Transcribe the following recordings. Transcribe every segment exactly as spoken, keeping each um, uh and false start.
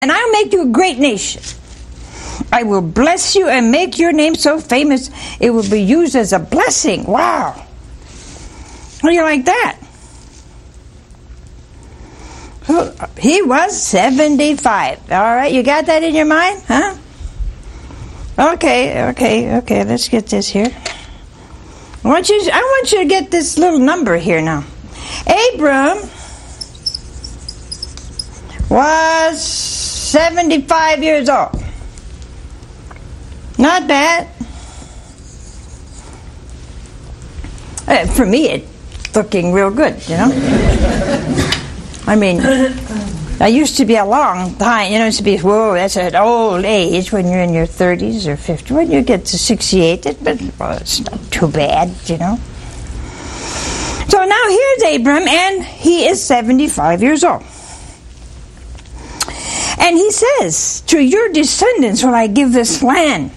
and I'll make you a great nation. I will bless you and make your name so famous it will be used as a blessing. Wow. How do you like that? He was seventy-five. All right, you got that in your mind? Huh? Okay, okay, okay, let's get this here. I want you, I want you to get this little number here now. Abram was seventy-five years old. Not bad. Uh, for me, it's looking real good, you know. I mean, that used to be a long time. You know, it used to be, whoa, that's an old age when you're in your thirties or fifties. When you get to sixty-eight, it, but, well, it's not too bad, you know. So now here's Abram, and he is seventy-five years old. And he says, to your descendants will I give this land.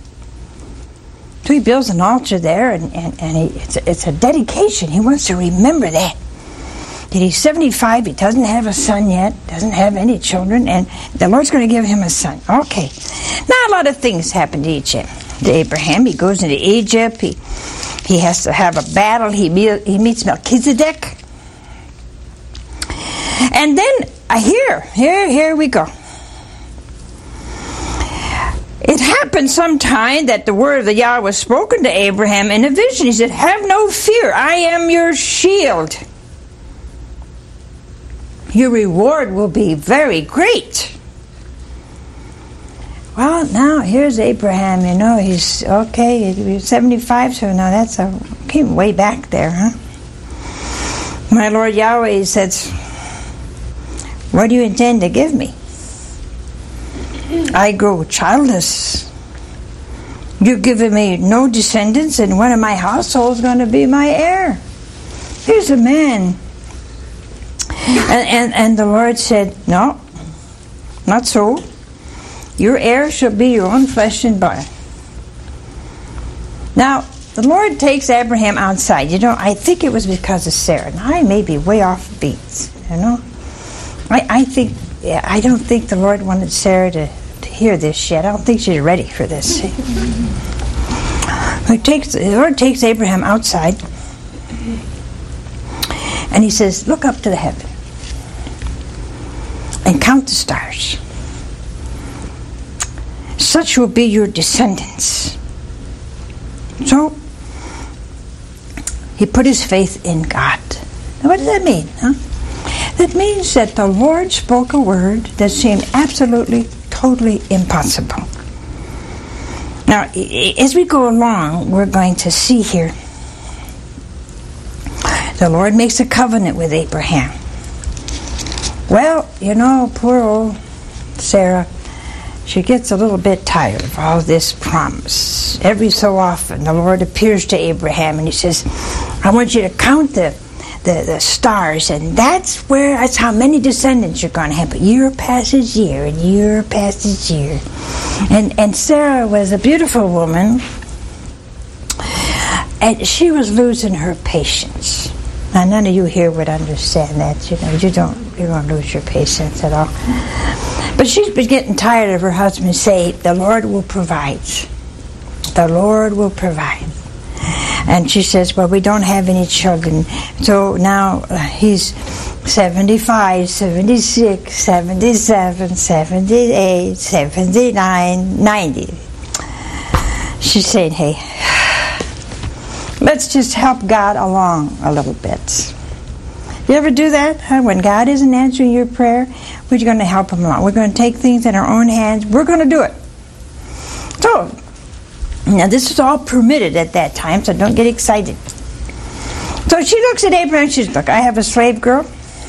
So he builds an altar there, and, and, and he, it's, a, it's a dedication. He wants to remember that. That he's seventy-five, he doesn't have a son yet, doesn't have any children, and the Lord's going to give him a son. Okay. Now a lot of things happen to each to Abraham. He goes into Egypt. He he has to have a battle. He meet, he meets Melchizedek. And then uh, here, here, here we go. It happened sometime that the word of the Yahweh was spoken to Abraham in a vision. He said, have no fear, I am your shield. Your reward will be very great. Well, now here's Abraham, you know, he's, okay, he's seventy-five, so now that's a, came way back there, huh? My Lord Yahweh, he says, what do you intend to give me? I grow childless. You've given me no descendants, and one of my households is going to be my heir. Here's a man. And, and, and the Lord said, no, not so. Your heir shall be your own flesh and blood. Now, the Lord takes Abraham outside. You know, I think it was because of Sarah. Now, I may be way off beats, you know. I, I think, yeah, I don't think the Lord wanted Sarah to, to hear this yet. I don't think she's ready for this. He takes, the Lord takes Abraham outside, and he says, look up to the heaven and count the stars. Such will be your descendants. So, he put his faith in God. Now, what does that mean? Huh? That means that the Lord spoke a word that seemed absolutely, totally impossible. Now, as we go along, we're going to see here, the Lord makes a covenant with Abraham. Well, you know, poor old Sarah, she gets a little bit tired of all this promise. Every so often, the Lord appears to Abraham and he says, I want you to count the, the, the stars, and that's where, that's how many descendants you're going to have. But year passes year, and year passes year. And, and Sarah was a beautiful woman, and she was losing her patience. Now, none of you here would understand that. You know, you don't, you don't lose your patience at all. But she's been getting tired of her husband saying, the Lord will provide. The Lord will provide. And she says, well, we don't have any children. So now uh, he's seventy-five, seventy-six, seventy-seven, seventy-eight, seventy-nine, ninety. She's saying, hey, let's just help God along a little bit. You ever do that? Huh? When God isn't answering your prayer, we're going to help him along. We're going to take things in our own hands. We're going to do it. So, now this is all permitted at that time, so don't get excited. So she looks at Abraham and she says, look, I have a slave girl.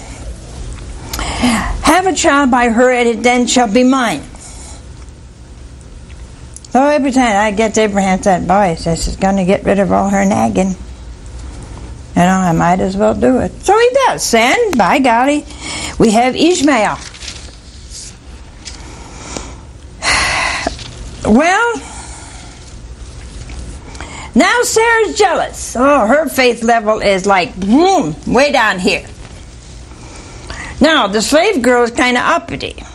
Have a child by her, and it then shall be mine. So every time I get to Abraham, that boy says he's going to get rid of all her nagging. You know, I might as well do it. So he does. And, by golly, we have Ishmael. Well, now Sarah's jealous. Oh, her faith level is like, boom, way down here. Now, the slave girl is kind of uppity.